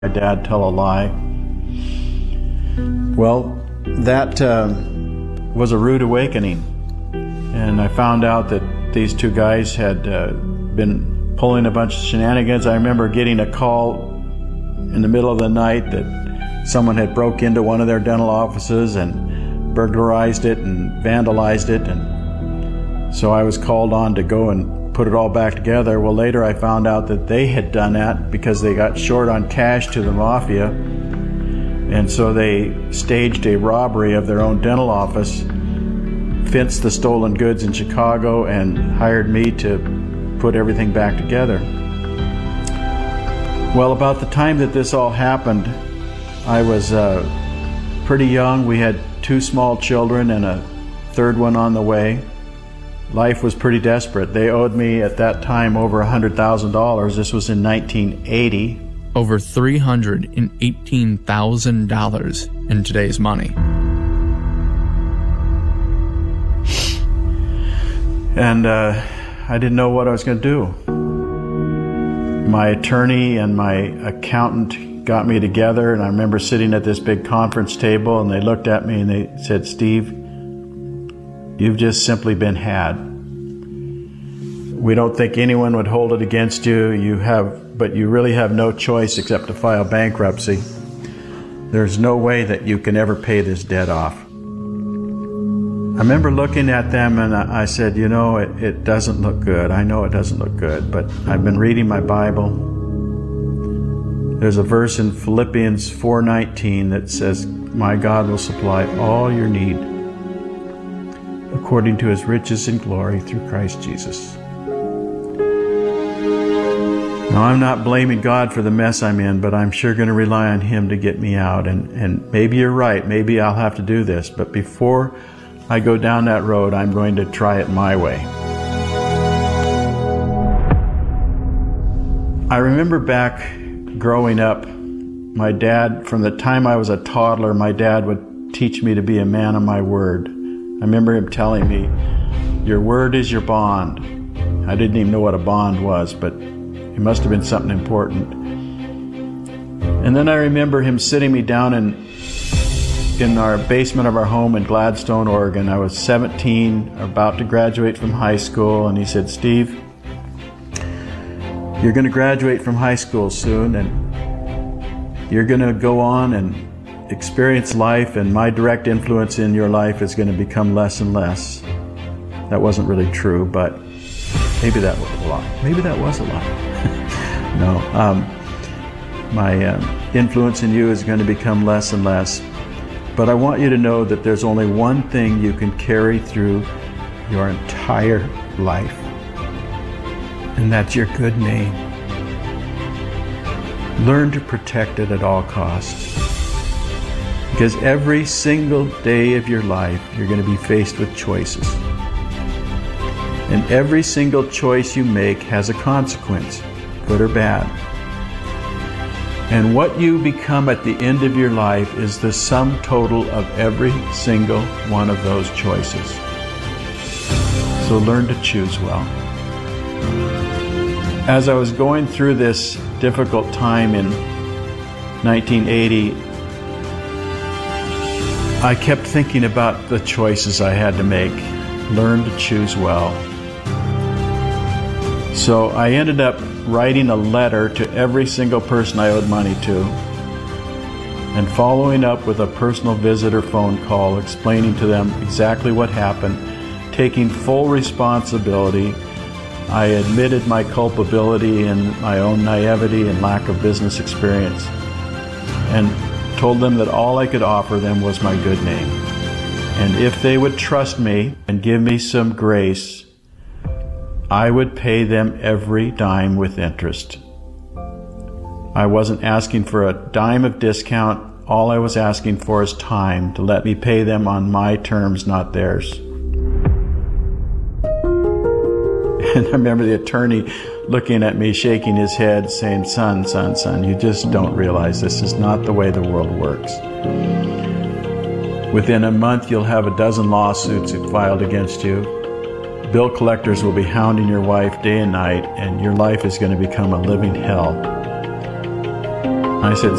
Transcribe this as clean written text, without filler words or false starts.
my dad tell a lie. Well, that was a rude awakening. And I found out that these two guys had been pulling a bunch of shenanigans. I remember getting a call in the middle of the night that someone had broke into one of their dental offices and burglarized it and vandalized it. And so I was called on to go and put it all back together. Well, later I found out that they had done that because they got short on cash to the mafia. And so they staged a robbery of their own dental office, fenced the stolen goods in Chicago, and hired me to put everything back together. Well, about the time that this all happened, I was pretty young. We had 2 small children and a third one on the way. Life was pretty desperate. They owed me at that time over $100,000. This was in 1980. Over $318,000 in today's money. And I didn't know what I was going to do. My attorney and my accountant got me together, and I remember sitting at this big conference table, and they looked at me and they said, "Steve, you've just simply been had. We don't think anyone would hold it against you. But you really have no choice except to file bankruptcy. There's no way that you can ever pay this debt off." I remember looking at them and I said, you know, it doesn't look good. I know it doesn't look good, but I've been reading my Bible. There's a verse in Philippians 4:19 that says, "My God will supply all your need according to his riches and glory through Christ Jesus." Now, I'm not blaming God for the mess I'm in, but I'm sure going to rely on him to get me out. And maybe you're right. Maybe I'll have to do this. But before I go down that road, I'm going to try it my way. I remember back growing up, my dad, from the time I was a toddler, my dad would teach me to be a man of my word. I remember him telling me, "Your word is your bond." I didn't even know what a bond was, but it must have been something important. And then I remember him sitting me down in our basement of our home in Gladstone, Oregon. I was 17, about to graduate from high school, and he said, "Steve, you're going to graduate from high school soon, and you're going to go on and experience life, and my direct influence in your life is going to become less and less." That wasn't really true, but maybe that was a lot. Maybe that was a lot. No, my influence in you is going to become less and less. But I want you to know that there's only one thing you can carry through your entire life, and that's your good name. Learn to protect it at all costs. Because every single day of your life, you're going to be faced with choices. And every single choice you make has a consequence, good or bad. And what you become at the end of your life is the sum total of every single one of those choices. So learn to choose well. As I was going through this difficult time in 1980, I kept thinking about the choices I had to make. Learn to choose well. So I ended up writing a letter to every single person I owed money to, and following up with a personal visit or phone call explaining to them exactly what happened, taking full responsibility. I admitted my culpability and my own naivety and lack of business experience, and told them that all I could offer them was my good name. And if they would trust me and give me some grace, I would pay them every dime with interest. I wasn't asking for a dime of discount. All I was asking for is time to let me pay them on my terms, not theirs. And I remember the attorney looking at me, shaking his head, saying, son, you just don't realize this is not the way the world works. Within a month, you'll have a dozen lawsuits filed against you. Bill collectors will be hounding your wife day and night, and your life is going to become a living hell. I said,